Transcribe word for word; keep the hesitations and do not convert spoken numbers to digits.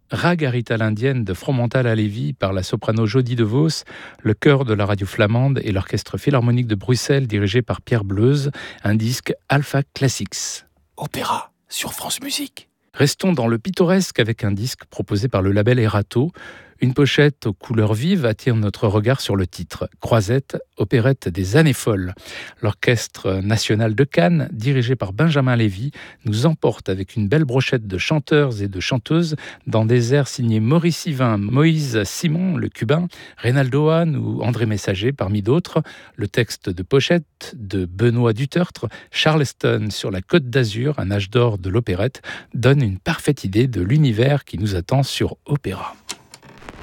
Ragarita l'indienne de Fromental à Lévis par la soprano Jodie de Vos, le chœur de la radio flamande et l'orchestre philharmonique de Bruxelles dirigé par Pierre Bleuze, un disque Alpha Classics. Opéra sur France Musique. Restons dans le pittoresque avec un disque proposé par le label Erato. Une pochette aux couleurs vives attire notre regard sur le titre. Croisette, opérette des années folles. L'Orchestre national de Cannes, dirigé par Benjamin Lévy, nous emporte avec une belle brochette de chanteurs et de chanteuses dans des airs signés Maurice Yvain, Moïse Simon, le cubain, Reynaldo Hahn ou André Messager, parmi d'autres. Le texte de pochette de Benoît Dutertre, Charleston sur la Côte d'Azur, un âge d'or de l'opérette, donne une parfaite idée de l'univers qui nous attend sur Opéra.